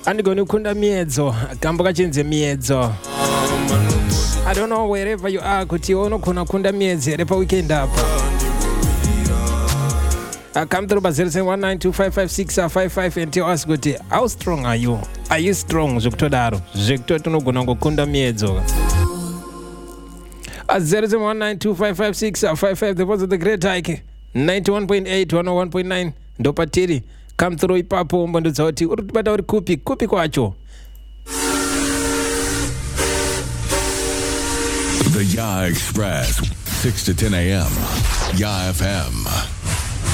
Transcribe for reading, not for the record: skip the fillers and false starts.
andigoni kukunda miedzo kambo kachinzi miedzo. I don't know wherever you are kuti unokona kunda miedzi here paweekend apa. Come through by 0719255655 and tell us kuti how strong are you? Are you strong? Zvekutodaro zvekutoti unogona kukunda miedzo. 0719255655 the voice of the great hike 91.8 101.9 ndopatiri. Come through ipapo mbondodza kuti uri kutibata uri kupi kwacho. The Ya Express, 6 to 10 a.m. Ya FM.